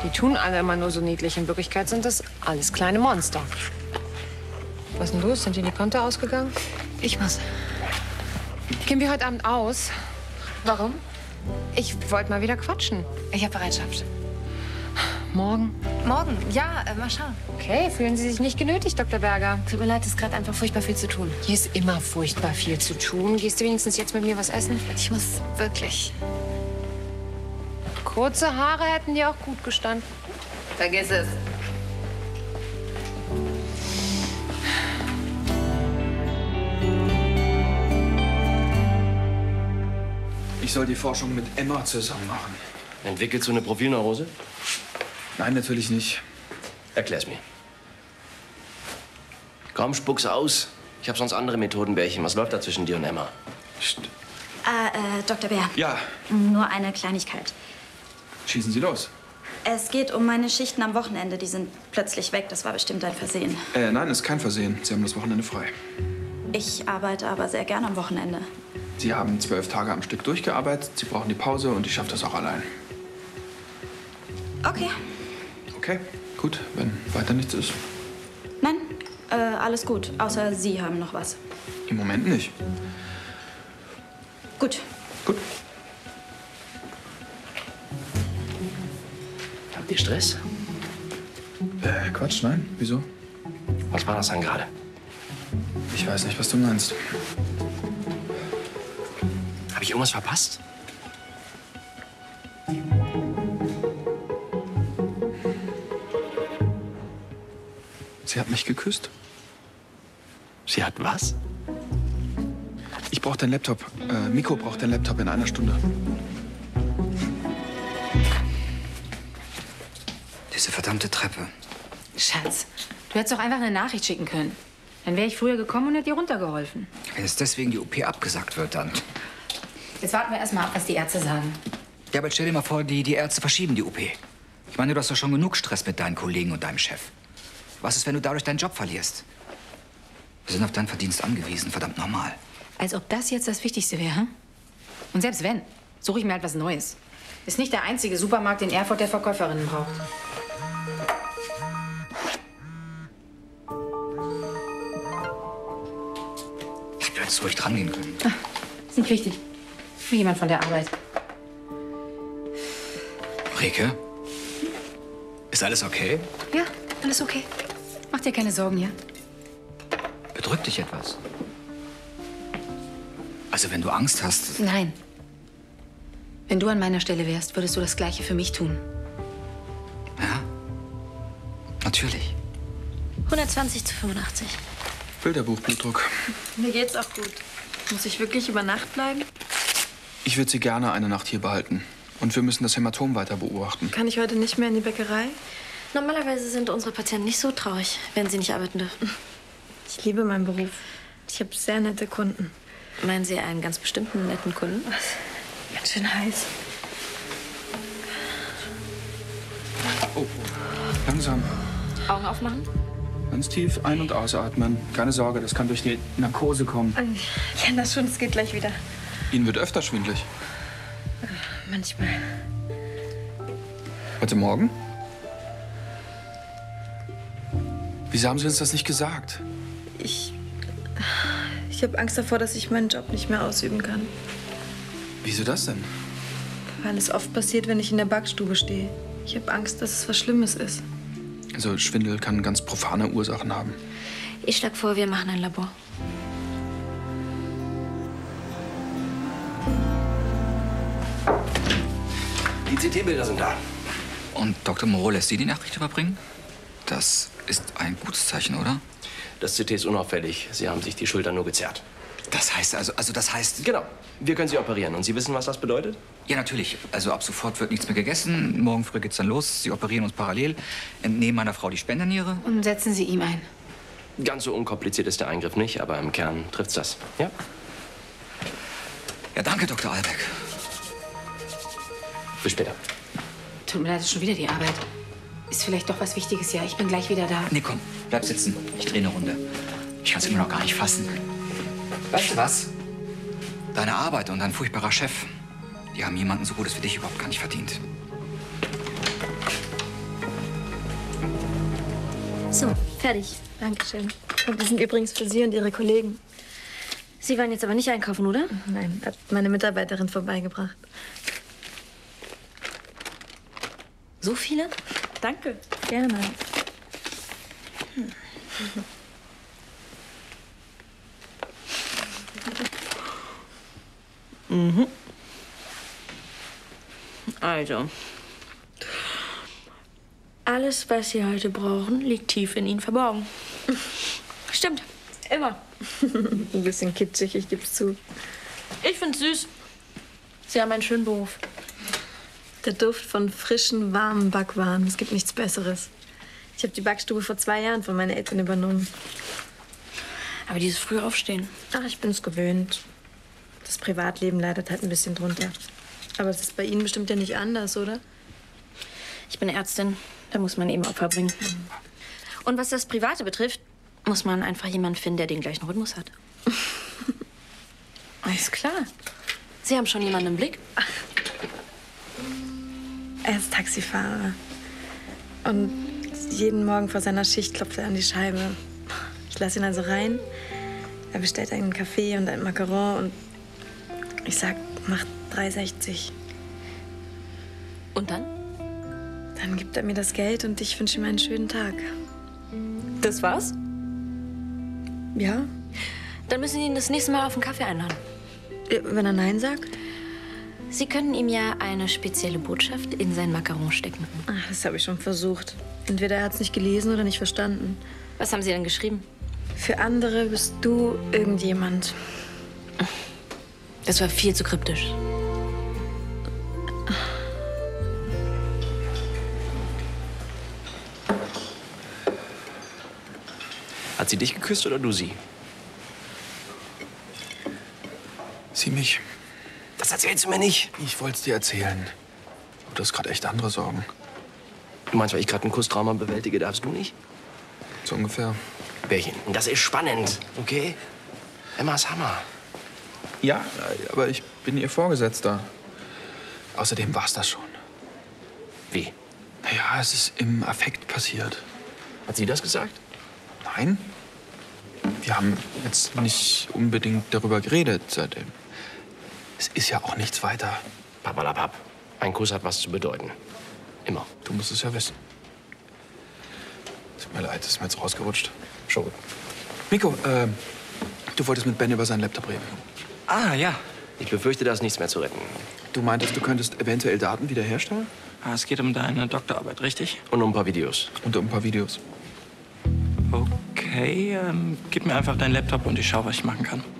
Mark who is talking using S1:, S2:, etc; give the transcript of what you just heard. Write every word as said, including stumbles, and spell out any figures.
S1: Die tun alle immer nur so niedlich. In Wirklichkeit sind das alles kleine Monster. Was ist denn los? Sind dir die Konto ausgegangen?
S2: Ich muss.
S1: Gehen wir heute Abend aus?
S2: Warum?
S1: Ich wollte mal wieder quatschen.
S2: Ich habe Bereitschaft.
S1: Morgen?
S2: Morgen? Ja, äh, mal schauen.
S1: Okay, fühlen Sie sich nicht genötigt, Doktor Berger?
S2: Tut mir leid, es ist gerade einfach furchtbar viel zu tun.
S1: Hier ist immer furchtbar viel zu tun. Gehst du wenigstens jetzt mit mir was essen?
S2: Ich muss wirklich.
S1: Kurze Haare hätten dir auch gut gestanden.
S2: Vergiss es.
S3: Ich soll die Forschung mit Emma zusammen machen.
S4: Entwickelst du eine Profilneurose?
S3: Nein, natürlich nicht.
S4: Erklär's mir. Komm, spuck's aus. Ich habe sonst andere Methoden, Bärchen. Was läuft da zwischen dir und Emma?
S3: Psst.
S5: Ah, äh, Doktor Bär.
S3: Ja,
S5: Nur eine Kleinigkeit.
S3: schießen Sie los.
S5: Es geht um meine Schichten am Wochenende. Die sind plötzlich weg. Das war bestimmt ein Versehen.
S3: Äh, nein, ist kein Versehen. Sie haben das Wochenende frei.
S5: Ich arbeite aber sehr gern am Wochenende.
S3: Sie haben zwölf Tage am Stück durchgearbeitet. Sie brauchen die Pause und ich schaffe das auch allein.
S5: Okay.
S3: Okay, gut, wenn weiter nichts ist.
S5: Nein, äh, alles gut. Außer Sie haben noch was.
S3: Im Moment nicht.
S5: Gut.
S3: Gut.
S4: Habt ihr Stress?
S3: Äh, Quatsch, nein. Wieso?
S4: Was war das dann gerade?
S3: Ich weiß nicht, was du meinst.
S4: Habe ich irgendwas verpasst?
S3: Sie hat mich geküsst.
S4: Sie hat was?
S3: Ich brauche deinen Laptop. Äh, Miko braucht deinen Laptop in einer Stunde.
S6: Diese verdammte Treppe.
S2: Schatz, du hättest doch einfach eine Nachricht schicken können. Dann wäre ich früher gekommen und hätte dir runtergeholfen.
S6: Wenn es deswegen die O P abgesagt wird, dann.
S2: Jetzt warten wir erst mal ab, was die Ärzte sagen.
S6: Ja, aber stell dir mal vor, die, die Ärzte verschieben die O P. Ich meine, du hast doch schon genug Stress mit deinen Kollegen und deinem Chef. Was ist, wenn du dadurch deinen Job verlierst? Wir sind auf deinen Verdienst angewiesen, verdammt normal.
S2: Als ob das jetzt das Wichtigste wäre, hm? Und selbst wenn, suche ich mir halt was Neues. Ist nicht der einzige Supermarkt in Erfurt, der Verkäuferinnen braucht.
S6: Du hättest ruhig dran gehen können.
S2: Ah, ist nicht wichtig. Für jemand von der Arbeit.
S6: Rike? Ist alles okay?
S2: Ja, alles okay. Mach dir keine Sorgen, ja?
S6: Bedrückt dich etwas? Also, wenn du Angst hast.
S2: Nein. Wenn du an meiner Stelle wärst, würdest du das Gleiche für mich tun.
S6: Ja? Natürlich.
S5: hundertzwanzig zu fünfundachtzig.
S3: Bilderbuch, Blutdruck.
S7: Mir geht's auch gut. Muss ich wirklich über Nacht bleiben?
S3: Ich würde Sie gerne eine Nacht hier behalten. Und wir müssen das Hämatom weiter beobachten.
S7: Kann ich heute nicht mehr in die Bäckerei?
S5: Normalerweise sind unsere Patienten nicht so traurig, wenn sie nicht arbeiten dürfen.
S7: Ich liebe meinen Beruf. Ich habe sehr nette Kunden.
S5: Meinen Sie einen ganz bestimmten netten Kunden?
S7: Was? Ganz schön heiß.
S3: Oh, langsam.
S5: Augen aufmachen?
S3: Ganz tief ein- und ausatmen. Keine Sorge, das kann durch die Narkose kommen.
S7: Ich kenne das schon, es geht gleich wieder.
S3: Ihnen wird öfter schwindelig.
S7: Manchmal.
S3: Heute Morgen? Wieso haben Sie uns das nicht gesagt?
S7: Ich. Ich habe Angst davor, dass ich meinen Job nicht mehr ausüben kann.
S3: Wieso das denn?
S7: Weil es oft passiert, wenn ich in der Backstube stehe. Ich habe Angst, dass es was Schlimmes ist.
S3: Also Schwindel kann ganz profane Ursachen haben.
S5: Ich schlage vor, wir machen ein Labor.
S4: Die C T-Bilder sind da.
S6: Und Doktor Moreau lässt Sie die Nachricht überbringen? Das ist ein gutes Zeichen, oder?
S4: Das C T ist unauffällig. Sie haben sich die Schulter nur gezerrt.
S6: Das heißt also, also das heißt...
S4: Genau. Wir können Sie operieren. Und Sie wissen, was das bedeutet?
S6: Ja, natürlich. Also ab sofort wird nichts mehr gegessen. Morgen früh geht's dann los. Sie operieren uns parallel, entnehmen meiner Frau die Spenderniere.
S2: Und setzen Sie ihm ein.
S4: Ganz so unkompliziert ist der Eingriff nicht, aber im Kern trifft's das. Ja?
S6: Ja, danke, Doktor Albeck.
S4: Bis später.
S2: Tut mir leid, ist schon wieder die Arbeit. Ist vielleicht doch was Wichtiges, ja. Ich bin gleich wieder da.
S6: Nee, komm, bleib sitzen. Ich drehe eine Runde. Ich kann's immer noch gar nicht fassen. Weißt du was? Deine Arbeit und dein furchtbarer Chef, die haben jemanden so Gutes wie dich überhaupt gar nicht verdient.
S5: So, fertig.
S7: Dankeschön. Und die sind übrigens für Sie und Ihre Kollegen.
S5: Sie waren jetzt aber nicht einkaufen, oder?
S7: Nein, hat meine Mitarbeiterin vorbeigebracht.
S5: So viele?
S7: Danke. Gerne.
S5: Mhm. Also, alles, was Sie heute brauchen, liegt tief in Ihnen verborgen. Stimmt, immer.
S7: Ein bisschen kitschig, ich geb's zu.
S5: Ich find's süß. Sie haben einen schönen Beruf.
S7: Der Duft von frischen, warmen Backwaren. Es gibt nichts Besseres. Ich habe die Backstube vor zwei Jahren von meinen Eltern übernommen.
S5: Aber dieses frühe Aufstehen.
S7: Ach, ich bin's gewöhnt. Das Privatleben leidet halt ein bisschen drunter. Aber es ist bei Ihnen bestimmt ja nicht anders, oder?
S5: Ich bin Ärztin. Da muss man eben Opfer bringen. Und was das Private betrifft, muss man einfach jemanden finden, der den gleichen Rhythmus hat. Alles klar. Sie haben schon jemanden im Blick?
S7: Er ist Taxifahrer. Und jeden Morgen vor seiner Schicht klopft er an die Scheibe. Ich lasse ihn also rein. Er bestellt einen Kaffee und ein Macaron und ich sag, mach drei sechzig.
S5: Und dann?
S7: Dann gibt er mir das Geld und ich wünsche ihm einen schönen Tag.
S5: Das war's?
S7: Ja?
S5: Dann müssen Sie ihn das nächste Mal auf einen Kaffee einladen.
S7: Wenn er Nein sagt?
S5: Sie können ihm ja eine spezielle Botschaft in sein Macaron stecken.
S7: Ach, das habe ich schon versucht. Entweder er hat es nicht gelesen oder nicht verstanden.
S5: Was haben Sie denn geschrieben?
S7: Für andere bist du irgendjemand.
S5: Das war viel zu kryptisch.
S4: Hat sie dich geküsst oder du sie?
S3: Sie mich.
S4: Das erzählst du mir nicht.
S3: Ich wollte es dir erzählen. Aber du hast gerade echt andere Sorgen.
S4: Du meinst, weil ich gerade ein Kusstrauma bewältige, darfst du nicht?
S3: So ungefähr.
S4: Bärchen, das ist spannend, okay? Emma ist Hammer.
S3: Ja, aber ich bin ihr Vorgesetzter. Außerdem war's das schon.
S4: Wie?
S3: Naja, es ist im Affekt passiert.
S4: Hat sie das gesagt?
S3: Nein. Wir haben jetzt nicht unbedingt darüber geredet seitdem. Es ist ja auch nichts weiter.
S4: Papalapap. Ein Kuss hat was zu bedeuten. Immer.
S3: Du musst es ja wissen. Tut mir leid, das ist mir jetzt rausgerutscht.
S4: Schon gut.
S3: Miko, äh, du wolltest mit Ben über seinen Laptop reden.
S6: Ah, ja.
S4: Ich befürchte, da ist nichts mehr zu retten.
S3: Du meintest, du könntest eventuell Daten wiederherstellen?
S8: Ah, es geht um deine Doktorarbeit, richtig?
S4: Und um ein paar Videos.
S3: Und um ein paar Videos.
S8: Okay, ähm, gib mir einfach deinen Laptop und ich schaue, was ich machen kann.